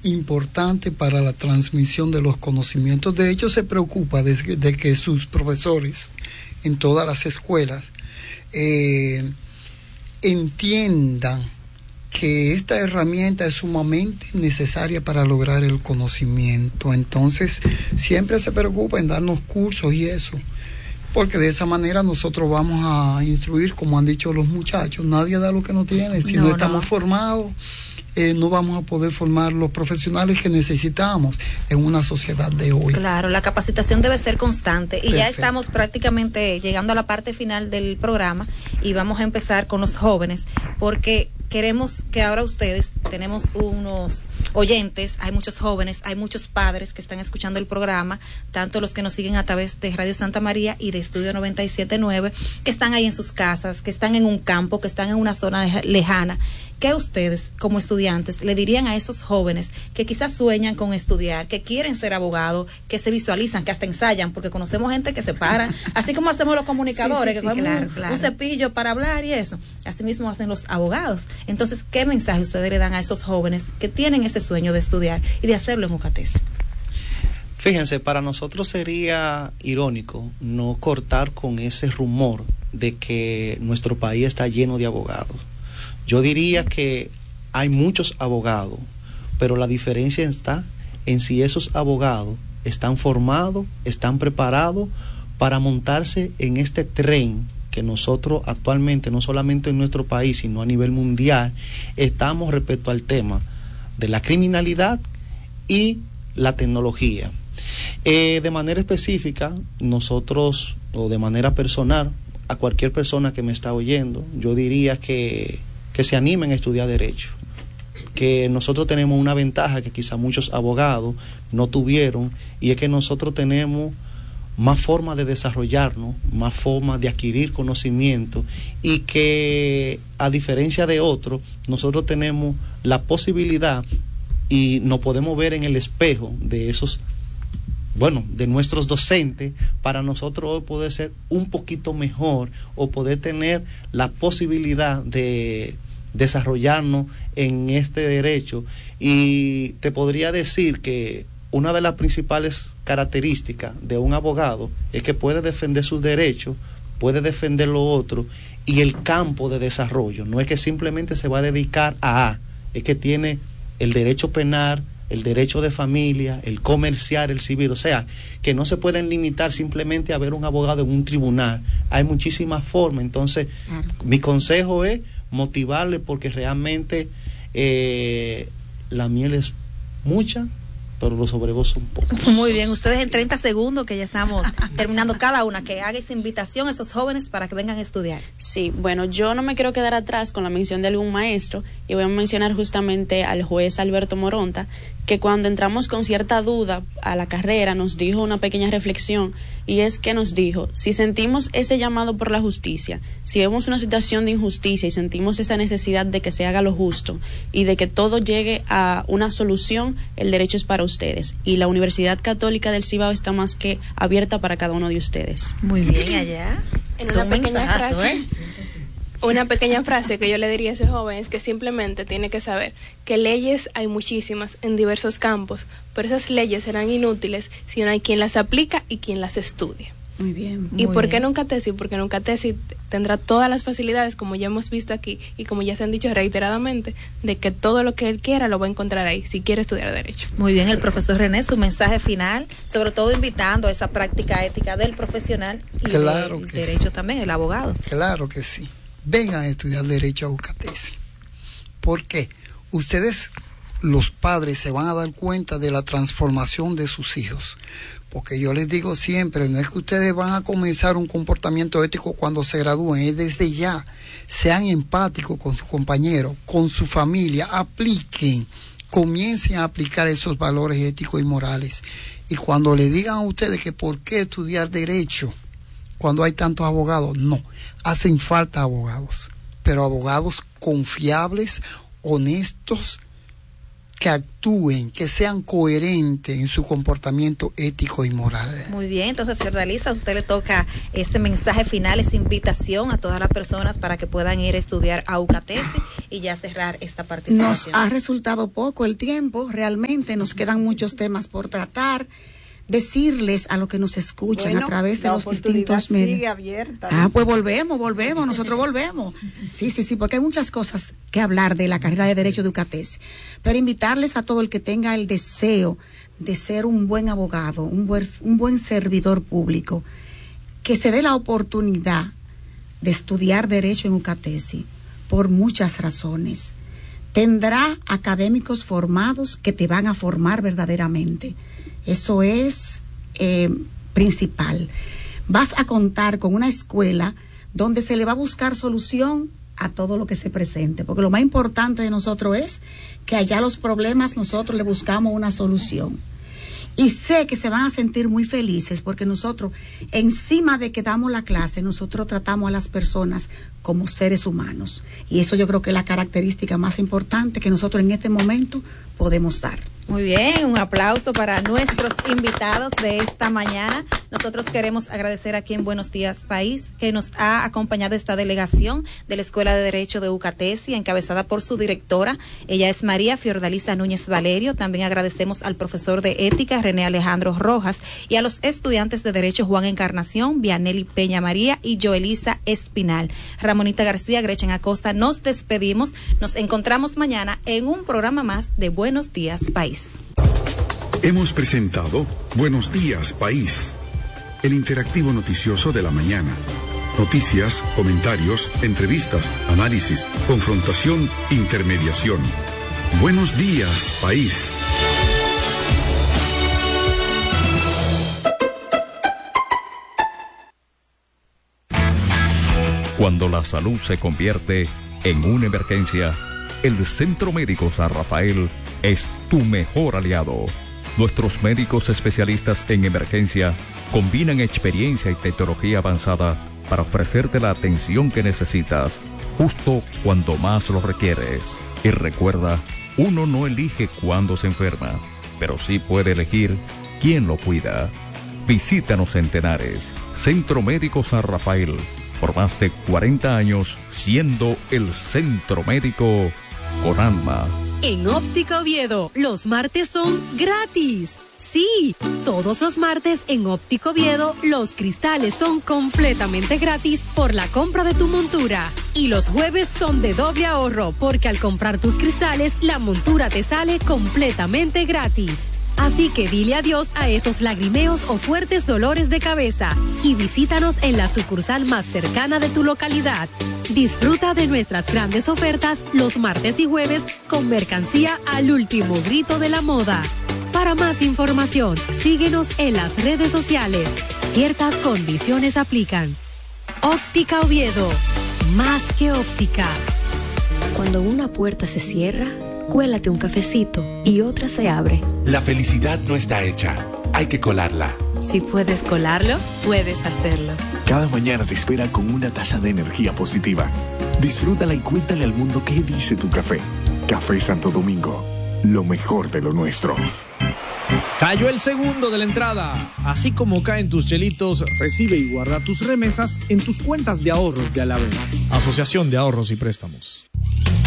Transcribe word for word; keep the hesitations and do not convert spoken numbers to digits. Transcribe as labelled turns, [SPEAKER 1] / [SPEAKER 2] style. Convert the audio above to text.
[SPEAKER 1] importante para la transmisión de los conocimientos. De hecho, se preocupa de, de que sus profesores en todas las escuelas eh, entiendan que esta herramienta es sumamente necesaria para lograr el conocimiento. Entonces, siempre se preocupa en darnos cursos y eso, porque de esa manera nosotros vamos a instruir, como han dicho los muchachos, nadie da lo que no tiene. Si no, no estamos no. formados, eh, no vamos a poder formar los profesionales que necesitamos en una sociedad de hoy.
[SPEAKER 2] Claro, la capacitación debe ser constante. Y Perfecto. Ya estamos prácticamente llegando a la parte final del programa y vamos a empezar con los jóvenes, porque queremos que ahora ustedes, tenemos unos oyentes, hay muchos jóvenes, hay muchos padres que están escuchando el programa, tanto los que nos siguen a través de Radio Santa María y de Estudio noventa y siete punto nueve, que están ahí en sus casas, que están en un campo, que están en una zona lejana. ¿Qué ustedes, como estudiantes, le dirían a esos jóvenes que quizás sueñan con estudiar, que quieren ser abogados, que se visualizan, que hasta ensayan, porque conocemos gente que se paran, así como hacemos los comunicadores, sí, sí, que sí, claro, un, claro. un cepillo para hablar y eso, así mismo hacen los abogados? Entonces, ¿qué mensaje ustedes le dan a esos jóvenes que tienen ese sueño de estudiar y de hacerlo en UCATES?
[SPEAKER 3] Fíjense, para nosotros sería irónico no cortar con ese rumor de que nuestro país está lleno de abogados. Yo diría que hay muchos abogados, pero la diferencia está en si esos abogados están formados, están preparados para montarse en este tren que nosotros actualmente, no solamente en nuestro país, sino a nivel mundial, estamos respecto al tema de la criminalidad y la tecnología. Eh, de manera específica, nosotros, o de manera personal, a cualquier persona que me está oyendo, yo diría que, que se animen a estudiar Derecho. Que nosotros tenemos una ventaja que quizá muchos abogados no tuvieron, y es que nosotros tenemos más formas de desarrollarnos, más formas de adquirir conocimiento, y que a diferencia de otros, nosotros tenemos la posibilidad y nos podemos ver en el espejo de esos, bueno, de nuestros docentes, para nosotros hoy poder ser un poquito mejor o poder tener la posibilidad de desarrollarnos en este derecho. Y te podría decir que una de las principales características de un abogado es que puede defender sus derechos, puede defender lo otro, y el campo de desarrollo no es que simplemente se va a dedicar a A, es que tiene el derecho penal, el derecho de familia, el comercial, el civil. O sea, que no se pueden limitar simplemente a ver un abogado en un tribunal. Hay muchísimas formas. Entonces, claro, mi consejo es motivarle, porque realmente eh, la miel es mucha, pero los obreros son pocos.
[SPEAKER 2] Muy bien, ustedes en treinta segundos, que ya estamos terminando cada una, que haga esa invitación a esos jóvenes para que vengan a estudiar.
[SPEAKER 4] Sí, bueno, yo no me quiero quedar atrás con la mención de algún maestro, y voy a mencionar justamente al juez Alberto Moronta, que cuando entramos con cierta duda a la carrera nos dijo una pequeña reflexión, y es que nos dijo: si sentimos ese llamado por la justicia, si vemos una situación de injusticia y sentimos esa necesidad de que se haga lo justo y de que todo llegue a una solución, el derecho es para ustedes, y la Universidad Católica del Cibao está más que abierta para cada uno de ustedes.
[SPEAKER 2] Muy bien, allá.
[SPEAKER 5] En una pequeña frase, ¿eh? Una pequeña frase que yo le diría a ese joven es que simplemente tiene que saber que leyes hay muchísimas en diversos campos, pero esas leyes serán inútiles si no hay quien las aplica y quien las estudia.
[SPEAKER 2] Muy bien. Muy
[SPEAKER 5] ¿Y por
[SPEAKER 2] bien.
[SPEAKER 5] qué en UCATESI? Porque en UCATESI tendrá todas las facilidades, como ya hemos visto aquí y como ya se han dicho reiteradamente, de que todo lo que él quiera lo va a encontrar ahí, si quiere estudiar Derecho.
[SPEAKER 2] Muy bien, el profesor René, su mensaje final, sobre todo invitando a esa práctica ética del profesional y
[SPEAKER 1] claro
[SPEAKER 2] del
[SPEAKER 1] que
[SPEAKER 2] derecho
[SPEAKER 1] sí.
[SPEAKER 2] también, el abogado.
[SPEAKER 1] Claro que sí. Vengan a estudiar Derecho a UCATESI. ¿Por qué? Ustedes, los padres, se van a dar cuenta de la transformación de sus hijos. Porque yo les digo siempre, no es que ustedes van a comenzar un comportamiento ético cuando se gradúen, es desde ya. Sean empáticos con sus compañeros, con su familia, apliquen, comiencen a aplicar esos valores éticos y morales. Y cuando le digan a ustedes que por qué estudiar Derecho cuando hay tantos abogados, no, hacen falta abogados, pero abogados confiables, honestos, que actúen, que sean coherentes en su comportamiento ético y moral.
[SPEAKER 2] Muy bien, entonces Fiordalisa, a usted le toca ese mensaje final, esa invitación a todas las personas para que puedan ir a estudiar a UCATESI y ya cerrar esta participación.
[SPEAKER 6] Nos ha resultado poco el tiempo, realmente nos quedan muchos temas por tratar. Decirles a los que nos escuchan bueno, a través de los distintos medios. Sigue abierta. Ah, pues volvemos, volvemos, nosotros volvemos. Sí, sí, sí, porque hay muchas cosas que hablar de la carrera de Derecho de UCATESI. Pero invitarles a todo el que tenga el deseo de ser un buen abogado, un buen, un buen servidor público, que se dé la oportunidad de estudiar Derecho en UCATESI por muchas razones. Tendrá académicos formados que te van a formar verdaderamente. Eso es eh, principal. Vas a contar con una escuela donde se le va a buscar solución a todo lo que se presente, porque lo más importante de nosotros es que allá los problemas nosotros le buscamos una solución. Y sé que se van a sentir muy felices porque nosotros, encima de que damos la clase, nosotros tratamos a las personas como seres humanos. Y eso yo creo que es la característica más importante que nosotros en este momento podemos dar.
[SPEAKER 2] Muy bien, un aplauso para nuestros invitados de esta mañana. Nosotros queremos agradecer aquí en Buenos Días País que nos ha acompañado esta delegación de la Escuela de Derecho de UCATESI, encabezada por su directora. Ella es María Fiordalisa Núñez Valerio. También agradecemos al profesor de Ética, René Alejandro Rojas, y a los estudiantes de Derecho Juan Encarnación, Vianelli Peña María y Joelisa Espinal. Ramonita García, Gretchen Acosta, nos despedimos. Nos encontramos mañana en un programa más de Buenos Días País.
[SPEAKER 7] Hemos presentado Buenos Días País, el interactivo noticioso de la mañana. Noticias, comentarios, entrevistas, análisis, confrontación, intermediación. Buenos Días País.
[SPEAKER 8] Cuando la salud se convierte en una emergencia, el Centro Médico San Rafael es tu mejor aliado. Nuestros médicos especialistas en emergencia combinan experiencia y tecnología avanzada para ofrecerte la atención que necesitas, justo cuando más lo requieres. Y recuerda, uno no elige cuándo se enferma, pero sí puede elegir quién lo cuida. Visítanos en Tenares, Centro Médico San Rafael, por más de cuarenta años siendo el centro médico con alma.
[SPEAKER 9] En Óptica Oviedo, los martes son gratis. Sí, todos los martes en Óptica Oviedo, los cristales son completamente gratis por la compra de tu montura. Y los jueves son de doble ahorro, porque al comprar tus cristales, la montura te sale completamente gratis. Así que dile adiós a esos lagrimeos o fuertes dolores de cabeza y visítanos en la sucursal más cercana de tu localidad. Disfruta de nuestras grandes ofertas los martes y jueves con mercancía al último grito de la moda. Para más información, síguenos en las redes sociales. Ciertas condiciones aplican. Óptica Oviedo, más que óptica.
[SPEAKER 10] Cuando una puerta se cierra, cuélate un cafecito y otra se abre.
[SPEAKER 11] La felicidad no está hecha, hay que colarla.
[SPEAKER 9] Si puedes colarlo, puedes hacerlo.
[SPEAKER 12] Cada mañana te espera con una taza de energía positiva. Disfrútala y cuéntale al mundo qué dice tu café. Café Santo Domingo, lo mejor de lo nuestro.
[SPEAKER 13] Cayó el segundo de la entrada. Así como caen tus chelitos, recibe y guarda tus remesas en tus cuentas de ahorros de Alavés. Asociación de Ahorros y Préstamos.